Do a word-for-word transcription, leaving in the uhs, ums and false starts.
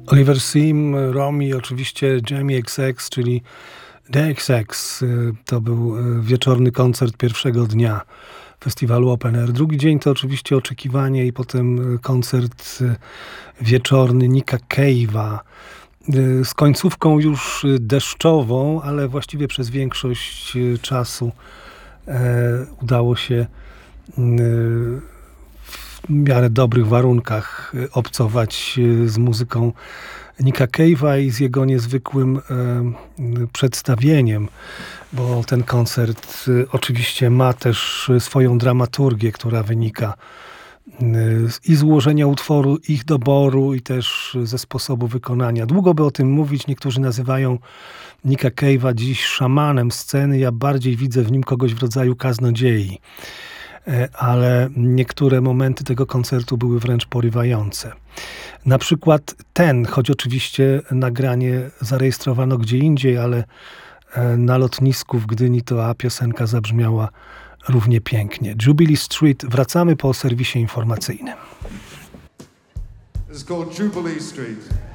Oliver Sim, Romy, oczywiście Jamie X X, czyli The X X. To był wieczorny koncert pierwszego dnia festiwalu Open Air. Drugi dzień to oczywiście oczekiwanie i potem koncert wieczorny Nicka Cave'a z końcówką już deszczową, ale właściwie przez większość czasu udało się w miarę dobrych warunkach obcować z muzyką Nicka Cave'a i z jego niezwykłym przedstawieniem, bo ten koncert oczywiście ma też swoją dramaturgię, która wynika i z ułożenia utworu, ich doboru i też ze sposobu wykonania. Długo by o tym mówić. Niektórzy nazywają Nicka Cave'a dziś szamanem sceny. Ja bardziej widzę w nim kogoś w rodzaju kaznodziei. Ale niektóre momenty tego koncertu były wręcz porywające. Na przykład ten, choć oczywiście nagranie zarejestrowano gdzie indziej, ale na lotnisku w Gdyni to a piosenka zabrzmiała równie pięknie. Jubilee Street. Wracamy po serwisie informacyjnym. It's called Jubilee Street.